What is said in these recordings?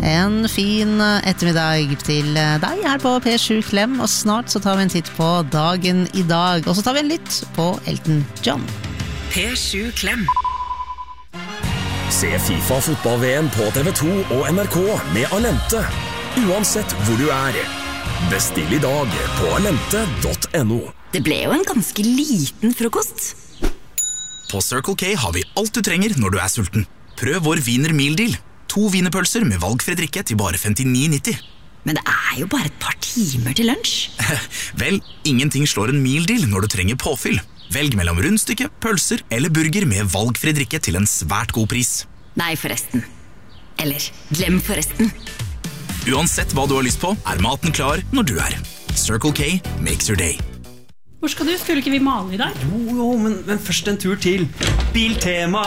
En fin ettermiddag til deg her på P7 Klem, og snart så tar vi en titt på dagen i dag, og så tar vi en lytt på Elton John. P7 Klem. Se FIFA fotball-VM på TV2 og NRK med Alente, uansett hvor du er. Bestill i dag på alente.no. Det ble jo en ganske liten frokost. På Circle K har vi alt du trenger når du er sulten. Prøv vår Wiener Meal Deal. 2 wienerpølser med valgfri drikke til bare 59,90. Men det er jo bare et par timer til lunsj. Vel, ingenting slår en meal deal når du trenger påfyll. Velg mellom rundstykke, pølser eller burger med valgfri drikke til en svært god pris. Nei, forresten. Eller, glem forresten. Uansett hva du har lyst på, er maten klar når du er. Circle K makes your day. Hvor skal du? Skulle ikke vi male i dag? Jo, men først en tur til Biltema.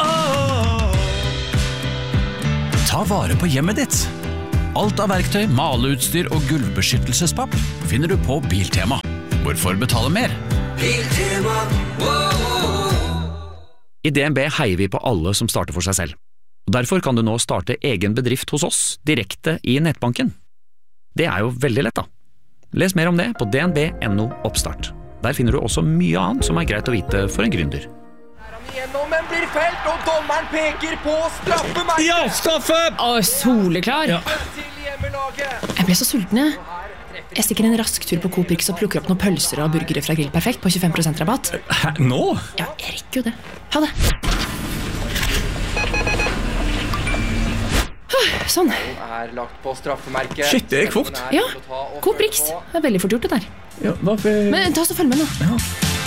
Ta vare på hjemmet ditt. Alt av verktøy, maleutstyr og gulvbeskyttelsespapp finner du på Biltema. Hvorfor betale mer? Biltema. I DNB heier vi på alle som starter for seg selv. Derfor kan du nå starte egen bedrift hos oss direkte i nettbanken. Det er jo veldig lett da. Les mer om det på dnb.no oppstart. Der finner du også mye annet som er greit å vite for en gründer. Men blir felt, og dommeren peker på straffemerket. Ja, straffe! Soleklar. Ja. Jeg ble så sulten, jeg. Jeg stikker en rask tur på Coop Rix og plukker opp noen pølser og burgere fra Grill Perfekt på 25% rabatt. Hæ, nå? Ja, jeg rekker jo det. Ha det. Sånn. Er lagt på straffemerket. Shit, det gikk fort. Ja, Coop Rix. Det er veldig fort gjort det der. Ja, hvorfor? Men ta oss og følg med nå. Ja.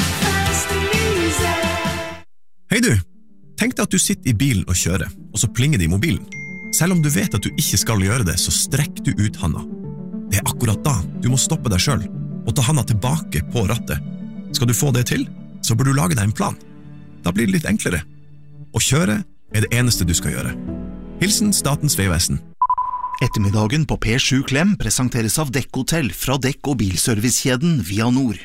Hei du, tenk deg at du sitter i bilen og kjører, og så plinger det i mobilen. Selv om du vet at du ikke skal gjøre det, så strekk du ut handa. Det er akkurat da du må stoppe deg selv, og ta handa tilbake på rattet. Skal du få det til, så bør du lage deg en plan. Da blir det litt enklere. Å kjøre er det eneste du skal gjøre. Hilsen Statens Vegvesen. Ettermiddagen på P7 Klem presenteres av Dekk Hotell fra dekk- og bilservicekjeden Via Nord.